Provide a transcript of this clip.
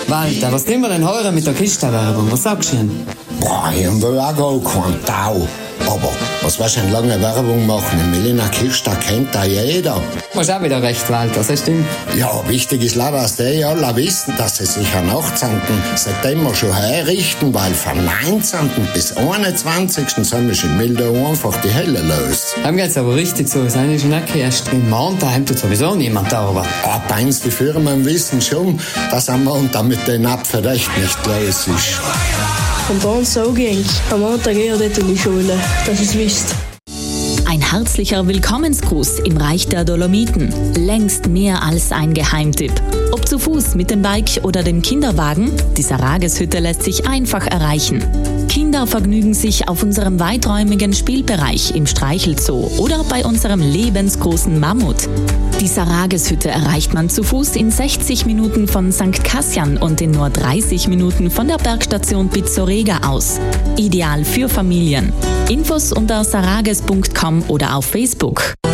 Walter, was nehmen wir denn heute mit der Kista-Werbung? Was sagst du denn? Boah, ich will auch gar keinen Tau. Aber was wir schon lange Werbung machen, die Melina Kista kennt da jeder. Du hast auch wieder recht, Walter, das stimmt. Ja, wichtig ist leider, dass die alle wissen, dass sie sich am 18. September schon herrichten, weil vom 19. bis 21. sind wir schon milde einfach die Hölle los. Dann geht's aber richtig so, es ist schon nicht erst drin. Montag tut sowieso niemand da, aber... Bei uns die Firmen wissen schon, dass am Montag mit den Apfen echt nicht los ist. Und bei uns so ging's. Am Montag eher dort in die Schule, dass ihr's wisst. Ein herzlicher Willkommensgruß im Reich der Dolomiten. Längst mehr als ein Geheimtipp. Ob zu Fuß, mit dem Bike oder dem Kinderwagen, die Sarageshütte lässt sich einfach erreichen. Kinder vergnügen sich auf unserem weiträumigen Spielbereich im Streichelzoo oder bei unserem lebensgroßen Mammut. Die Sarageshütte erreicht man zu Fuß in 60 Minuten von St. Kassian und in nur 30 Minuten von der Bergstation Pizzorega aus. Ideal für Familien. Infos unter sarages.com oder auf Facebook.